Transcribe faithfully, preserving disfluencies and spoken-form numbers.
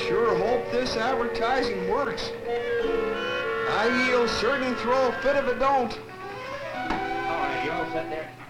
sure hope this advertising works. I, he'll certainly throw a fit if it don't. All right, you all set there?